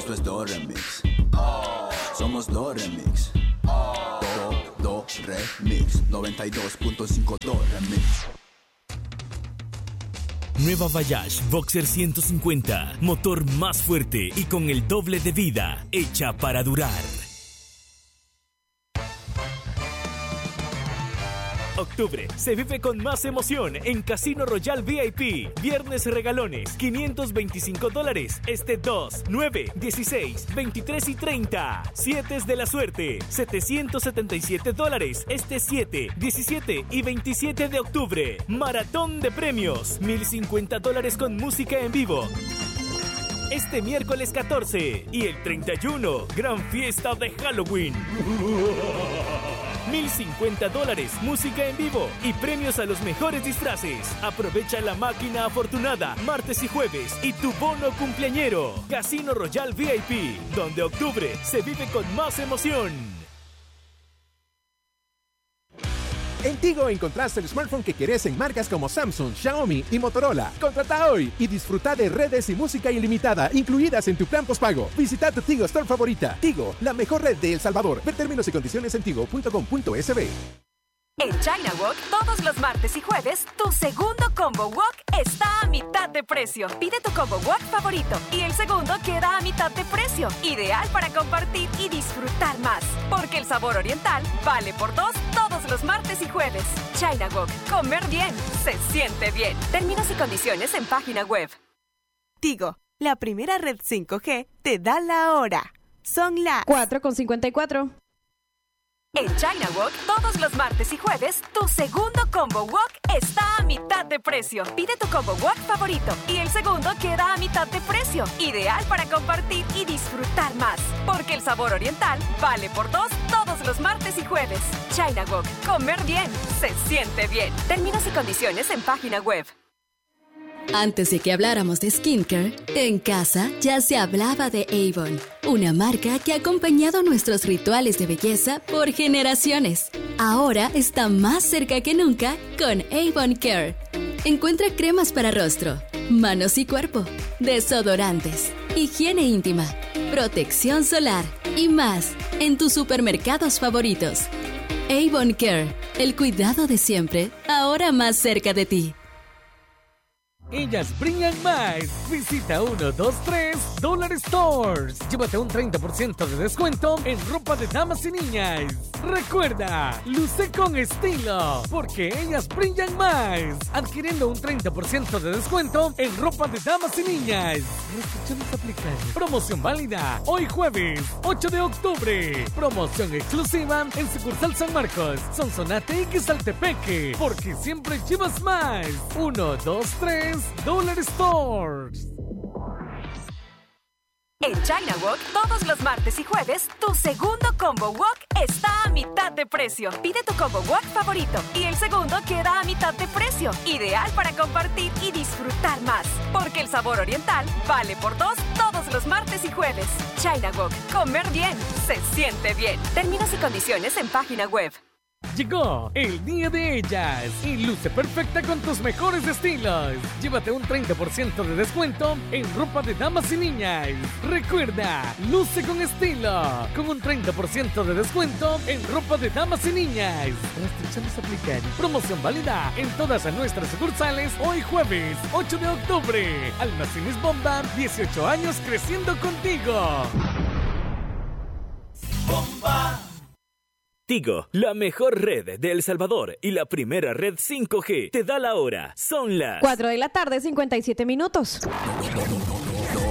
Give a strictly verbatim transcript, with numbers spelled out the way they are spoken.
Esto es Do Remix. Oh. Somos Do Remix. Oh. Do, Do, Remix. noventa y dos punto cinco Do Remix. Nueva Voyage Boxer ciento cincuenta. Motor más fuerte y con el doble de vida. Hecha para durar. Octubre se vive con más emoción en Casino Royal V I P. Viernes regalones, quinientos veinticinco dólares. Este dos, nueve, dieciséis, veintitrés y treinta. siete de la suerte, setecientos setenta y siete dólares. Este siete, diecisiete y veintisiete de octubre. Maratón de premios, mil cincuenta dólares con música en vivo. Este miércoles catorce y el treinta y uno, gran fiesta de Halloween. mil cincuenta dólares, música en vivo y premios a los mejores disfraces. Aprovecha la máquina afortunada martes y jueves y tu bono cumpleañero. Casino Royal V I P, donde octubre se vive con más emoción. En Tigo encontrás el smartphone que querés en marcas como Samsung, Xiaomi y Motorola. Contrata hoy y disfruta de redes y música ilimitada incluidas en tu plan postpago. Visita tu Tigo Store favorita. Tigo, la mejor red de El Salvador. Ver términos y condiciones en tigo punto com punto es be. En China Walk, todos los martes y jueves, tu segundo Combo Walk está a mitad de precio. Pide tu Combo Walk favorito y el segundo queda a mitad de precio. Ideal para compartir y disfrutar más. Porque el sabor oriental vale por dos todos los martes y jueves. China Walk, comer bien, se siente bien. Términos y condiciones en página web. Tigo, la primera red cinco G te da la hora. Son las cuatro con cincuenta y cuatro. En China Walk, todos los martes y jueves, tu segundo Combo Walk está a mitad de precio. Pide tu Combo Walk favorito y el segundo queda a mitad de precio. Ideal para compartir y disfrutar más. Porque el sabor oriental vale por dos todos los martes y jueves. China Walk, comer bien, se siente bien. Términos y condiciones en página web. Antes de que habláramos de skincare, en casa ya se hablaba de Avon, una marca que ha acompañado nuestros rituales de belleza por generaciones. Ahora está más cerca que nunca con Avon Care. Encuentra cremas para rostro, manos y cuerpo, desodorantes, higiene íntima, protección solar y más en tus supermercados favoritos. Avon Care, el cuidado de siempre, ahora más cerca de ti. Ellas brillan más. Visita uno dos tres Dollar Stores. Llévate un treinta por ciento de descuento en ropa de damas y niñas. Recuerda, luce con estilo, porque ellas brillan más. Adquiriendo un treinta por ciento de descuento en ropa de damas y niñas. Restricciones aplican. Promoción válida hoy jueves ocho de octubre. Promoción exclusiva en sucursal San Marcos, Sonsonate y Quezaltepeque. Porque siempre llevas más. uno dos tres Dollar Stores. En China Walk, todos los martes y jueves, tu segundo Combo Walk está a mitad de precio. Pide tu Combo Walk favorito y el segundo queda a mitad de precio. Ideal para compartir y disfrutar más. Porque el sabor oriental vale por dos todos los martes y jueves. China Walk, comer bien, se siente bien. Términos y condiciones en página web. Llegó el día de ellas y luce perfecta con tus mejores estilos. Llévate un treinta por ciento de descuento en ropa de damas y niñas. Recuerda, luce con estilo, con un treinta por ciento de descuento en ropa de damas y niñas. Restricciones aplican. Promoción válida en todas nuestras sucursales hoy jueves ocho de octubre. Almacenes Bomba, dieciocho años creciendo contigo. Bomba. Tigo, la mejor red de El Salvador y la primera red cinco G, te da la hora. Son las cuatro de la tarde, cincuenta y siete minutos.